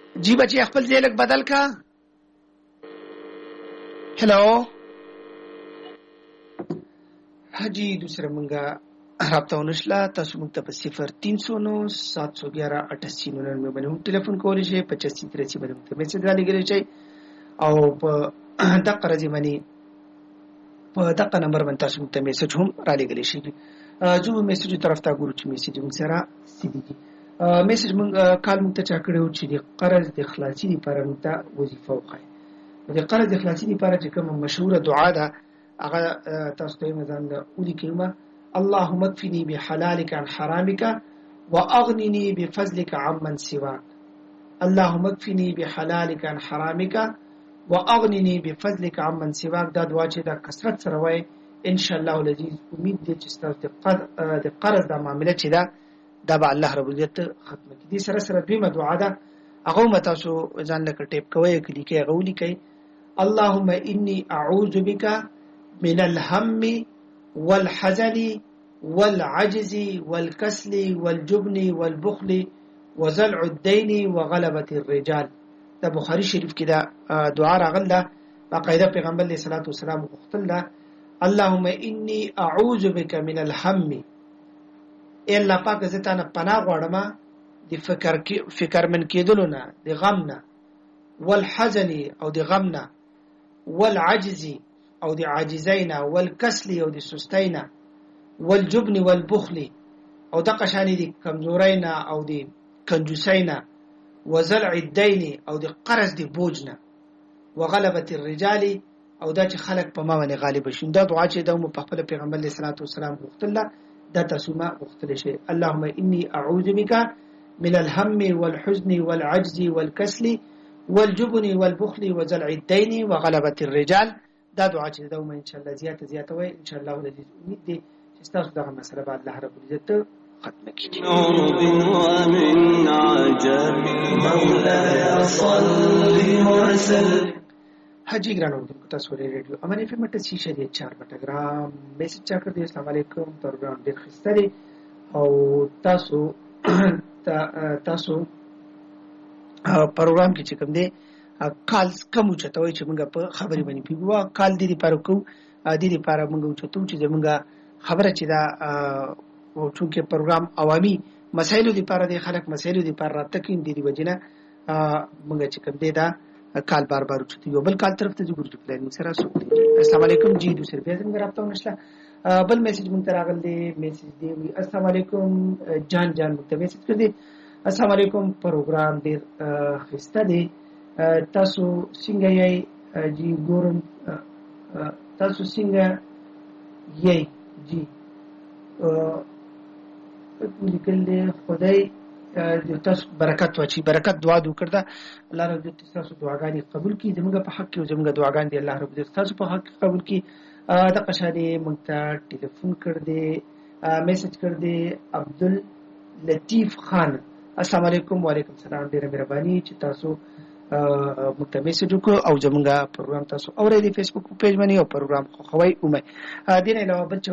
जी बच्चे خپل ځای لږ بدل کا. हेलो हाजी दूसरा मंगा रابता ونشلا تاسو موږ ته په 0309 711 8899 باندې ټلیفون کولی شئ 8583 باندې ته میسج را لګیږي شئ او په دغه راځي باندې په دغه نمبر باندې تاسو موږ ته میسج هم را لګیږي شئ. جو میسج طرف ته ګورو چې میسج موږ سره سیدي میسج موږ کال موږ ته چا کړو چې د قرض د خلاصي لپاره موږ ته وظیفه وکړي. د قرض د خلاصي لپاره چې کوم مشهوره دعا ده هغه تاسو ته مزان ولیکم: اللهم اكفني بحلالك عن حرامك واغنني بفضلك عمن سواك. اللهم اكفني بحلالك عن حرامك واغنني بفضلك عمن سواك. دا دعا چې دا کثرت سره وای ان شاء الله العزيز امید دې چې تاسو د قرض د معاملې چې دا به الله رب العزت ختم کړي. دې سره سره دویمه دعا ده هغه متاسو ځان لکه ټیپ کوي کلیکي هغه ولیکي: اللهم اني اعوذ بك من الهم والحزن والعجز والكسل والجبن والبخل وزلع الدين وغلبة الرجال. دا بخاری شریف کې دا دعا راغله باقاعده پیغمبر علیه الصلاۃ والسلام وختله: اللهم اني اعوذ بك من الهم. اے الله پاک زه تانه پناه غواړم د فکر من کېدلو نه، د غم نه، والحزن او د غم نه، والعجز او د عاجزینا، والکسل او د سستینا، والجبن والبخل او د قشانی د کمزورینا او د کنجوسینا، وزلع الدین او د قرض د بوجنا، وغلبة الرجال او دا چې خلق په ما باندې غالب شي. دا دعا چې د خپل پیغمبر علیه الصلاۃ والسلام وختله دا تاسو ما وختل شي: اللهم اني اعوذ بك من الهم والحزن والعجز والكسل والجبن والبخل وزلع الدين وغلبة الرجال. دا دعا چې دومره ان شاء الله زیاته وای ان شاء الله العزيز امید دي چې تاسو دغه مسله به الله رب العزت ختم کړي. ومن عجب مولاي صل وسلم. حاجی ګرانو تاسو ریډیو امانه په مټه شیشه دي 4 بټګرام میسج چا کړی. السلام علیکم پروګرام ډیر خستري او تاسو پروګرام کې چې کوم دی کالز کم چتوي چې موږ په خبرې باندې پیګوا کال دي لپاره کو دي لپاره موږ چتو چې موږ خبره چې دا او چونکه پروګرام عوامي مسایلو لپاره دي خلک مسایلو لپاره راتکین دي وجنه موږ چې کوم دی دا کال بار بار چتو یو بل کال طرف ته ګورځو پلان سره سو. السلام علیکم جی دوسر به څنګه رابطه ونشله بل میسج مونږ ته راغلی میسج دی: السلام علیکم جان مونږ ته میسج کړی: السلام علیکم پروګرام ډیر خسته دی تاسو څنګه یې جی ګورم تاسو څنګه یې جی لیکل خدای تاسو برکت واچي برکت دعا وکړه الله رب دې تاسو دعاګانې قبول کړي زموږ په حق کې زموږ دعاګان دي الله رب دې تاسو په حق قبول کړي. د قشادي مونږ ته ټلیفون کړ دې میسج کړ دې عبدل لطیف خان. السلام علیکم. وعلیکم السلام. ډیره مهرباني چې تاسو مونږ ته میسج وکړو او زموږ پروګرام تاسو اورئ د فیسبوک پیج باندې او پروګرام خو خوي اومه دې نه علاوه بل